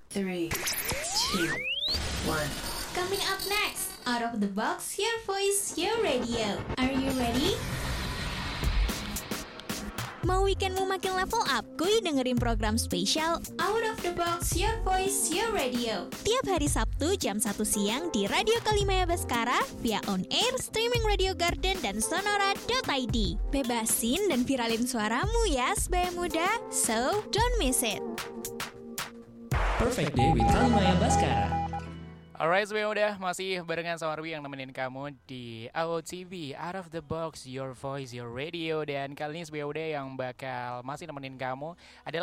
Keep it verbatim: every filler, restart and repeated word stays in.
three, two, one. Coming up next, Out of the Box, Your Voice, Your Radio. Are you ready? Mau weekendmu makin level up? Kuy dengerin program spesial Out of the Box, Your Voice, Your Radio. tiap hari Sabtu jam satu siang di Radio Kalimaya Baskara via on air, streaming Radio Garden dan sonora dot i d. Bebasin dan viralin suaramu ya, sebaya muda. So, don't miss it. Perfect Day with Kalimaya Baskara. Alright, sebelum udah masih barengan sama Rwi yang nemenin kamu di A O T V, Out of the Box, Your Voice, Your Radio. Dan kali ini sebelum udah yang bakal masih nemenin kamu adalah